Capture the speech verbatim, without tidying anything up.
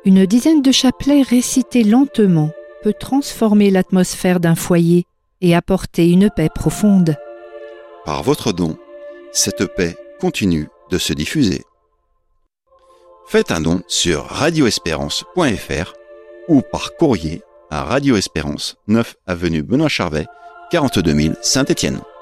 Une dizaine de chapelets récités lentement peut transformer l'atmosphère d'un foyer et apporter une paix profonde. Par votre don, cette paix continue de se diffuser. Faites un don sur radio espérance point f r ou par courrier à Radio Espérance, neuf avenue Benoît Charvet, quarante-deux mille Saint-Étienne.